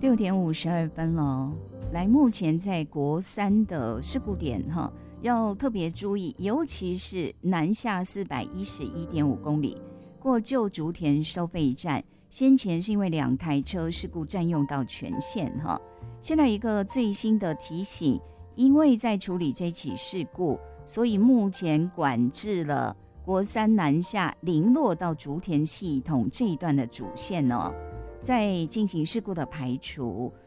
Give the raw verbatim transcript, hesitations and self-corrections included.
六点五十二分了，来，目前在国三的事故点哈，要特别注意，尤其是南下四百一十一点五公里过旧竹田收费站，先前是因为两台车事故占用到全线哈。现在一个最新的提醒，因为在处理这起事故，所以目前管制了国三南下零落到竹田系统这一段的主线哦。在进行事故的排除，